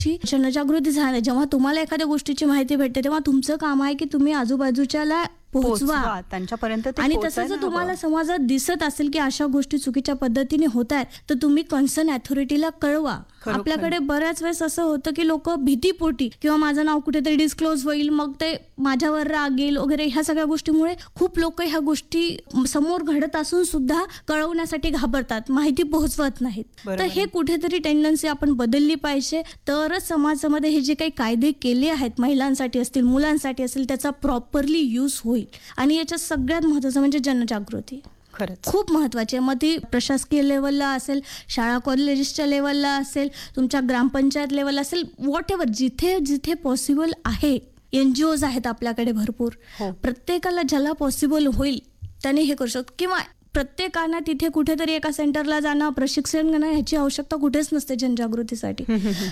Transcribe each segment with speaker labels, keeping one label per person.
Speaker 1: जनजागृती झाली. जेव्हा तुम्हाला एखाद्या गोष्टीची माहिती भेटते तेव्हा तुमचं काम आहे की तुम्ही आजूबाजूच्याला पोहोचवा
Speaker 2: त्यांच्यापर्यंत
Speaker 1: आणि तसं जर तुम्हाला समाजात दिसत असेल की अशा गोष्टी चुकीच्या पद्धतीने होत आहेत तर तुम्ही कन्सर्न अथॉरिटीला कळवा. आपल्याकडे बऱ्याच वेळेस असं होतं की लोक भीतीपोटी किंवा माझं नाव कुठेतरी डिस्क्लोज होईल मग ते माझ्यावर राग येईल वगैरे ह्या सगळ्या गोष्टीमुळे खूप लोक ह्या गोष्टी समोर घडत असून सुद्धा कळवण्यासाठी घाबरतात, माहिती पोहोचवत नाहीत. तर हे कुठेतरी टेंडन्सी आपण बदलली पाहिजे तरच समाजामध्ये हे जे काही कायदे केले आहेत महिलांसाठी असतील मुलांसाठी असतील त्याचा प्रॉपरली यूज होईल. आणि याच्यात सगळ्यात महत्त्वाचं म्हणजे जनजागृती खूप महत्वाची आहे. मग ती प्रशासकीय लेवलला असेल, शाळा कॉलेजेसच्या लेवलला असेल, तुमच्या ग्रामपंचायत लेवलला असेल, व्हॉट एव्हर जिथे जिथे पॉसिबल आहे. NGOs आहेत आपल्याकडे भरपूर. प्रत्येकाला ज्याला पॉसिबल होईल त्याने हे करू शकतो किंवा प्रत्येकानं तिथे कुठेतरी एका सेंटरला जाणं प्रशिक्षण घेणं ह्याची आवश्यकता कुठेच नसते जनजागृतीसाठी.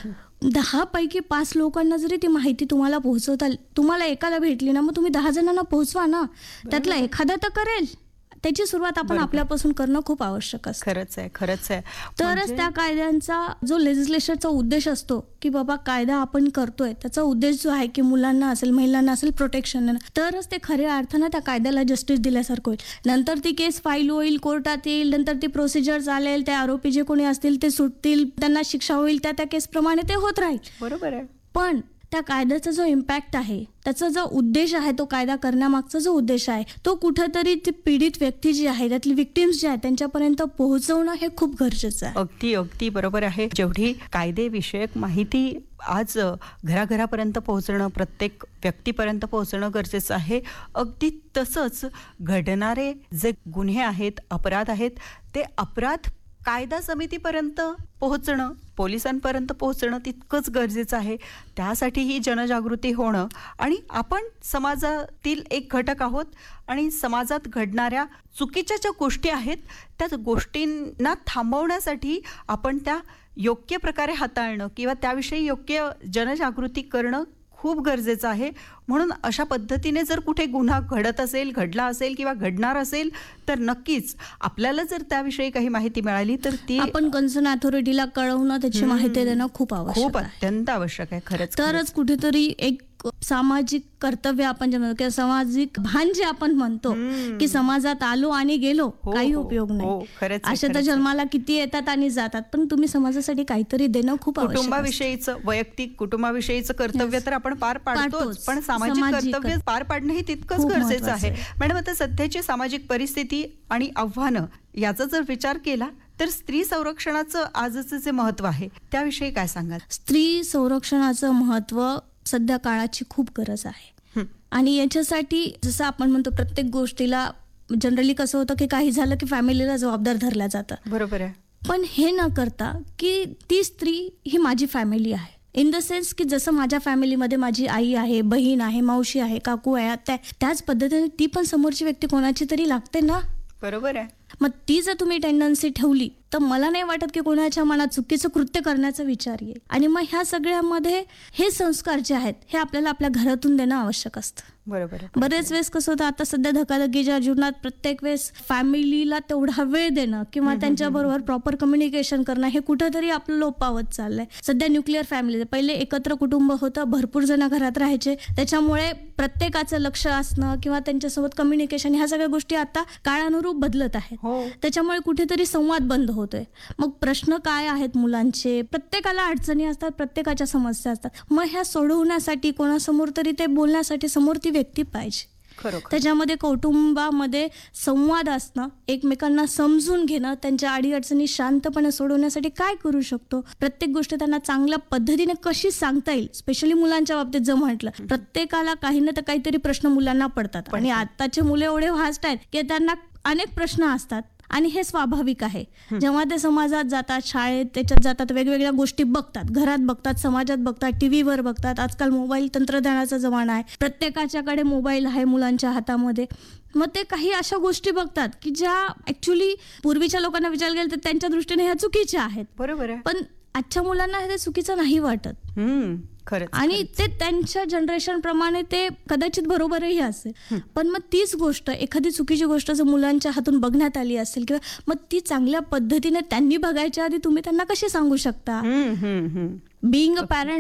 Speaker 1: 10 पैकी 5 लोकांना जरी ती माहिती तुम्हाला पोहोचवता तुम्हाला एकाला भेटली ना मग तुम्ही 10 जणांना पोहोचवा ना. त्यातला एखादा तर करेल. त्याची सुरुवात आपण आपल्यापासून करणं खूप आवश्यक असतं.
Speaker 2: खरंच आहे.
Speaker 1: तरच त्या कायद्यांचा जो लेजिस्लेचरचा उद्देश असतो की बाबा कायदा आपण करतोय त्याचा उद्देश जो आहे की मुलांना असेल महिलांना असेल प्रोटेक्शन तरच ते खऱ्या अर्थानं त्या कायद्याला जस्टिस दिल्यासारखं होईल. नंतर ती केस फाईल होईल, कोर्टात येईल, नंतर ती प्रोसिजर चालेल, ते आरोपी जे कोणी असतील ते सुटतील, त्यांना शिक्षा होईल, त्या केसप्रमाणे ते होत राहील.
Speaker 2: बरोबर आहे.
Speaker 1: पण त्या कायद्याचा जो इम्पॅक्ट आहे त्याचा जो उद्देश आहे तो कायदा करण्यामागचा जो उद्देश आहे तो कुठेतरी ती पीडित व्यक्ती जी आहे त्यातली विक्टिम्स जे आहेत त्यांच्यापर्यंत पोहोचवणं हे खूप गरजेचं आहे.
Speaker 2: अगदी बरोबर आहे. जेवढी कायदेविषयक माहिती आज घराघरापर्यंत पोहोचणं, प्रत्येक व्यक्तीपर्यंत पोहोचणं गरजेचं आहे, अगदी तसंच घडणारे जे गुन्हे आहेत, अपराध आहेत, ते अपराध कायदा समितीपर्यंत पोहोचणं, पोलिसांपर्यंत पोहोचणं तितकंच गरजेचं आहे. त्यासाठी ही जनजागृती होणं आणि आपण समाजातील एक घटक आहोत आणि समाजात घडणाऱ्या चुकीच्या ज्या गोष्टी आहेत त्या गोष्टींना थांबवण्यासाठी आपण त्या योग्य प्रकारे हाताळणं किंवा त्याविषयी योग्य जनजागृती करणं खूप गरजेचं आहे. म्हणून अशा पद्धतीने जर कुठे गुन्हा घडत असेल, घडला असेल किंवा घडणार असेल तर नक्कीच आपल्याला जर त्याविषयी काही माहिती मिळाली तर ती
Speaker 1: आपण कन्सर्न अथॉरिटीला कळवणं, त्याची माहिती देणं खूप
Speaker 2: अत्यंत आवश्यक आहे. खरंच
Speaker 1: तरच कुठेतरी एक सामाजिक कर्तव्य आपण जे म्हणतो किंवा सामाजिक भान जे आपण म्हणतो की समाजात आलो आणि गेलो काही उपयोग नाही. अशा तर जन्माला किती येतात आणि जातात पण तुम्ही समाजासाठी काहीतरी देणं खूप आवश्यक.
Speaker 2: कुटुंबाविषयीचं वैयक्तिक कुटुंबाविषयीचं कर्तव्य तर आपण पार पाडतोच पण सामाजिक कर्तव्य पार पाडणं हे तितकंच गरजेचं आहे. मॅडम, आता सध्याची सामाजिक परिस्थिती आणि आव्हानं याचा जर विचार केला तर स्त्री संरक्षणाचं आजचं जे महत्व आहे त्याविषयी काय सांगाल?
Speaker 1: स्त्री संरक्षणाचं महत्व सध्या काळाची खूप गरज आहे आणि याच्यासाठी जसं आपण म्हणतो प्रत्येक गोष्टीला जनरली कसं होतं की काही झालं की फॅमिलीला जबाबदार धरलं जातं.
Speaker 2: बरोबर आहे.
Speaker 1: पण हे न करता की ती स्त्री ही माझी फॅमिली आहे इन द सेन्स की जसं माझ्या फॅमिलीमध्ये माझी आई आहे, बहीण आहे, मावशी आहे, काकू आहे, त्याच पद्धतीने ती पण समोरची व्यक्ती कोणाची तरी लागते ना.
Speaker 2: बरोबर आहे.
Speaker 1: मग ती जर तुम्ही टेंडन्सी ठेवली तर मला नाही वाटत की कोणाच्या मनात चुकीचं कृत्य करण्याचा विचार येईल. आणि मग ह्या सगळ्यामध्ये हे संस्कार जे आहेत हे आपल्याला आपल्या घरातून देणं आवश्यक असतं.
Speaker 2: बरोबर.
Speaker 1: बरेच वेळेस कसं होतं आता सध्या धकाधकीच्या जीवनात प्रत्येक वेळेस फॅमिलीला तेवढा वेळ देणं किंवा त्यांच्याबरोबर प्रॉपर कम्युनिकेशन करणं हे कुठंतरी आपलं लोपावत चाललंय. सध्या न्यूक्लिअर फॅमिली, पहिले एकत्र कुटुंब होतं, भरपूर जण घरात राहायचे, त्याच्यामुळे प्रत्येकाचं लक्ष असणं किंवा त्यांच्यासोबत कम्युनिकेशन ह्या सगळ्या गोष्टी आता काळानुरूप बदलत आहेत. त्याच्यामुळे कुठेतरी संवाद बंद होतोय. मग प्रश्न काय आहेत मुलांचे, प्रत्येकाला अडचणी असतात, प्रत्येकाच्या समस्या असतात. मग ह्या सोडवण्यासाठी कोणासमोर तरी ते बोलण्यासाठी समोर ती व्यक्ती पाहिजे. त्याच्यामध्ये कौटुंबामध्ये संवाद असणं, एकमेकांना समजून घेणं, त्यांच्या अडीअडचणी शांतपणे सोडवण्यासाठी काय करू शकतो, प्रत्येक गोष्ट त्यांना चांगल्या पद्धतीने कशी सांगता येईल. स्पेशली मुलांच्या बाबतीत जर म्हटलं प्रत्येकाला काही ना तर काहीतरी प्रश्न मुलांना पडतात आणि आताचे मुले एवढे फास्ट आहेत की त्यांना अनेक प्रश्न असतात आणि हे स्वाभाविक आहे. जेव्हा ते समाजात जातात, शाळेत त्याच्यात जातात, वेगवेगळ्या गोष्टी बघतात, घरात बघतात, समाजात बघतात, टीव्हीवर बघतात. आजकाल मोबाईल तंत्रज्ञानाचा जमाना आहे, प्रत्येकाच्याकडे मोबाईल आहे मुलांच्या हातामध्ये. मग ते काही अशा गोष्टी बघतात की ज्या ऍक्च्युली पूर्वीच्या लोकांना विचार केलं तर त्यांच्या दृष्टीने ह्या चुकीच्या आहेत.
Speaker 2: बरोबर आहे.
Speaker 1: पण आजच्या मुलांना हे चुकीचं नाही वाटत. आणि ते त्यांच्या जनरेशन प्रमाणे ते कदाचित बरोबरही असेल. पण मग तीच गोष्ट, एखादी चुकीची गोष्ट जर मुलांच्या हातून बघण्यात आली असेल किंवा मग ती चांगल्या पद्धतीने त्यांनी बघायच्या आधी तुम्ही त्यांना कशी सांगू शकता. Being a parent